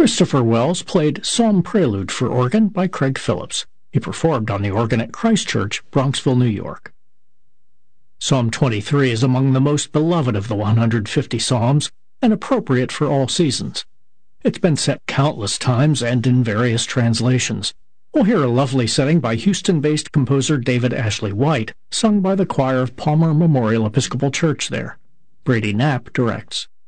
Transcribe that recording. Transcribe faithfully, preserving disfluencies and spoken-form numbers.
Christopher Wells played Psalm Prelude for organ by Craig Phillips. He performed on the organ at Christ Church, Bronxville, New York. Psalm twenty-three is among the most beloved of the one hundred fifty psalms and appropriate for all seasons. It's been set countless times and in various translations. We'll hear a lovely setting by Houston-based composer David Ashley White, sung by the choir of Palmer Memorial Episcopal Church there. Brady Knapp directs.